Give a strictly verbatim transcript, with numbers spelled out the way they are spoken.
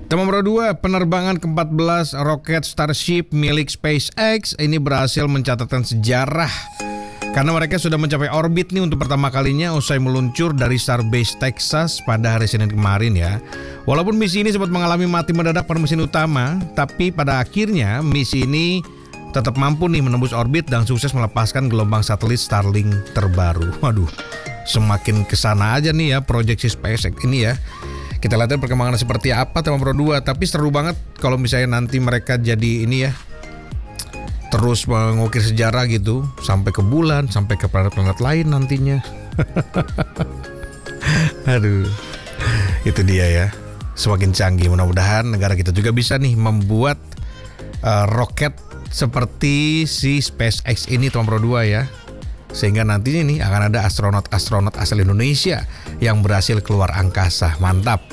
Tema nomor dua, penerbangan ke empat belas roket Starship milik SpaceX ini berhasil mencatatkan sejarah karena mereka sudah mencapai orbit nih untuk pertama kalinya usai meluncur dari Starbase Texas pada hari Senin kemarin ya. Walaupun misi ini sempat mengalami mati mendadak pada mesin utama, tapi pada akhirnya misi ini tetap mampu nih menembus orbit dan sukses melepaskan gelombang satelit Starlink terbaru. Waduh, semakin kesana aja nih ya proyeksi SpaceX ini ya. Kita lihat perkembangan seperti apa tema Pro dua, tapi seru banget kalau misalnya nanti mereka jadi ini ya, terus mengukir sejarah gitu sampai ke bulan, sampai ke planet-planet lain nantinya. Aduh, itu dia ya. Semakin canggih, mudah-mudahan negara kita juga bisa nih membuat uh, roket seperti si SpaceX ini tema Pro dua ya. Sehingga nantinya nih akan ada astronot-astronot asal Indonesia yang berhasil keluar angkasa. Mantap.